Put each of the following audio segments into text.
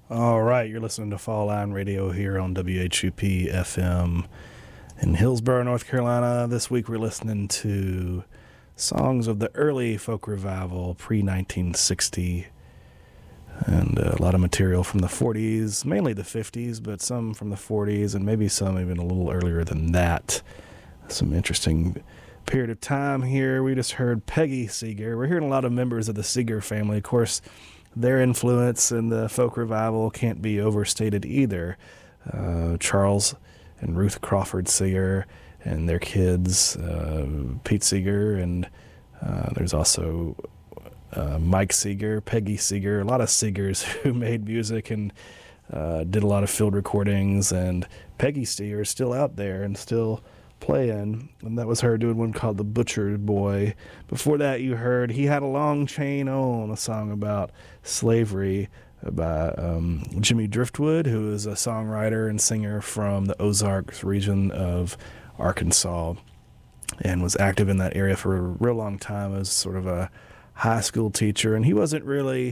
All right, you're listening to Fall Line Radio here on WHUP FM in Hillsborough, North Carolina. This week we're listening to songs of the early folk revival, pre-1960, and a lot of material from the 40s, mainly the 50s, but some from the 40s, and maybe some even a little earlier than that. Some interesting period of time here. We just heard Peggy Seeger. We're hearing a lot of members of the Seeger family. Of course, their influence in the folk revival can't be overstated either. Charles and Ruth Crawford Seeger and their kids, Pete Seeger, and there's also Mike Seeger, Peggy Seeger, a lot of Seegers who made music and did a lot of field recordings, and Peggy Seeger is still out there and still playing, and that was her doing one called The Butcher Boy. Before that you heard He Had a Long Chain On, a song about slavery by Jimmy Driftwood, who is a songwriter and singer from the Ozarks region of Arkansas and was active in that area for a real long time as sort of a high school teacher. And he wasn't really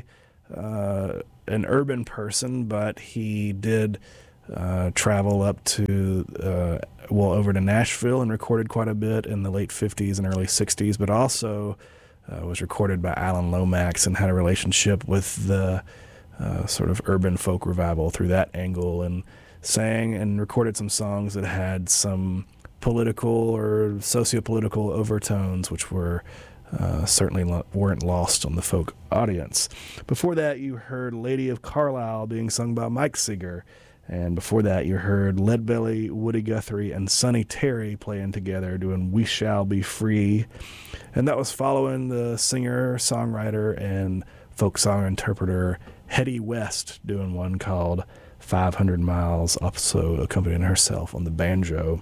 an urban person, but he did travel up to over to Nashville and recorded quite a bit in the late 50s and early 60s, but also was recorded by Alan Lomax and had a relationship with the sort of urban folk revival through that angle, and sang and recorded some songs that had some political or socio-political overtones, which were certainly weren't lost on the folk audience. Before that you heard Lady of Carlisle being sung by Mike Seeger. And before that, you heard Leadbelly, Woody Guthrie, and Sonny Terry playing together doing We Shall Be Free. And that was following the singer, songwriter, and folk song interpreter Hetty West doing one called 500 Miles, also accompanying herself on the banjo.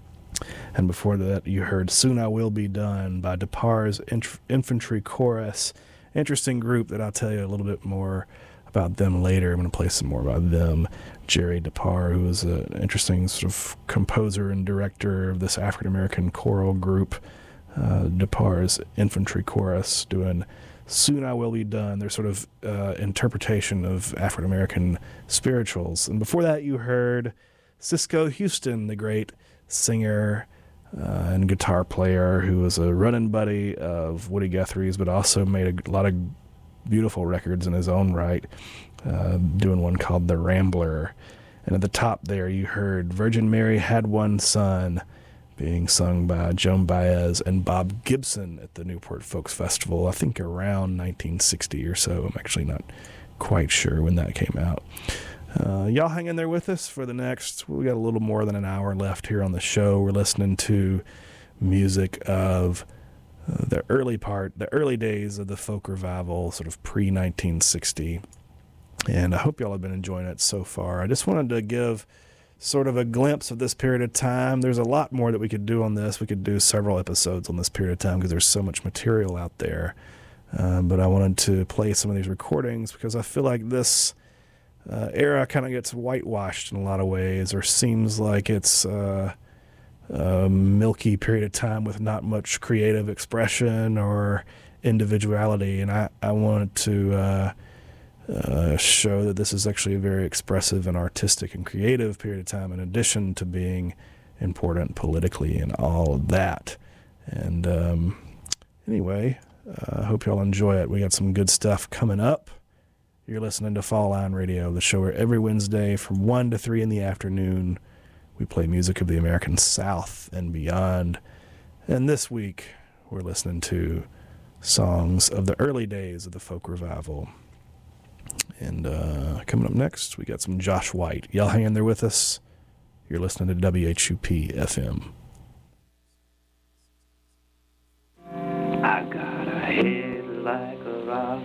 And before that, you heard Soon I Will Be Done by DePar's Infantry Chorus. Interesting group that I'll tell you a little bit more about them later. I'm going to play some more about them. Jerry DePar, who is an interesting sort of composer and director of this African-American choral group, DePar's Infantry Chorus, doing Soon I Will Be Done, their sort of interpretation of African-American spirituals. And before that, you heard Cisco Houston, the great singer and guitar player who was a running buddy of Woody Guthrie's, but also made a lot of beautiful records in his own right, doing one called The Rambler. And at the top there you heard Virgin Mary Had One Son being sung by Joan Baez and Bob Gibson at the Newport Folks Festival, I think around 1960 or so. I'm actually not quite sure when that came out. Y'all hang in there with us for the next, we got a little more than an hour left here on the show. We're listening to music of the early days of the folk revival, sort of pre-1960. And I hope y'all have been enjoying it so far. I just wanted to give sort of a glimpse of this period of time. There's a lot more that we could do on this. We could do several episodes on this period of time because there's so much material out there. But I wanted to play some of these recordings because I feel like this era kind of gets whitewashed in a lot of ways, or seems like it's a milky period of time with not much creative expression or individuality. And I wanted to show that this is actually a very expressive and artistic and creative period of time, in addition to being important politically and all of that. And anyway, I hope y'all enjoy it. We got some good stuff coming up. You're listening to Fall Line Radio, the show where every Wednesday from 1 to 3 in the afternoon we play music of the American South and beyond. And this week we're listening to songs of the early days of the folk revival. And coming up next, we got some Josh White. Y'all hang in there with us. You're listening to WHUP FM.